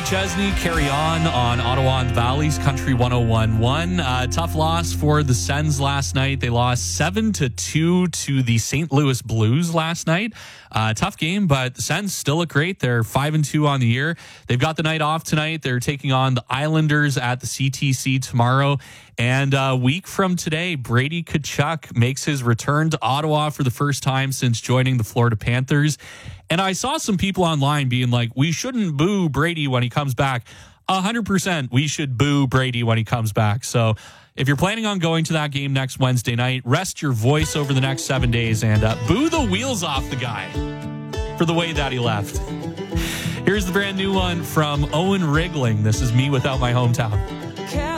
McChesney, Carry On Ottawa and Valley's Country 101.1. Tough loss for the Sens last night. They lost 7-2 to the St. Louis Blues last night. Tough game, but the Sens still look great. They're 5-2 on the year. They've got the night off tonight. They're taking on the Islanders at the CTC tomorrow. And a week from today, Brady Tkachuk makes his return to Ottawa for the first time since joining the Florida Panthers. And I saw some people online being like, we shouldn't boo Brady when he comes back. 100% we should boo Brady when he comes back. So if you're planning on going to that game next Wednesday night, rest your voice over the next 7 days and boo the wheels off the guy for the way that he left. Here's the brand new one from Owen Rigling. This is Me Without My Hometown.